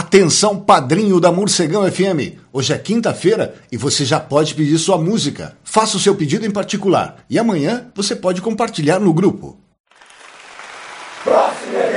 Atenção, padrinho da Morcegão FM. Hoje é quinta-feira e você já pode pedir sua música. Faça o seu pedido em particular e amanhã você pode compartilhar no grupo. Próximo.